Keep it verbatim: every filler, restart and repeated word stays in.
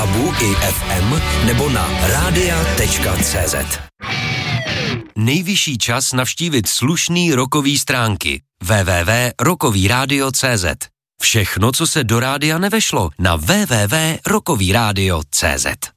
DABu i F M nebo na rádia tečka cé zet. Nejvyšší čas navštívit slušný rockový stránky w w w tečka rockový rádio tečka cé zet. Všechno, co se do rádia nevešlo, na w w w tečka rockový rádio tečka cé zet.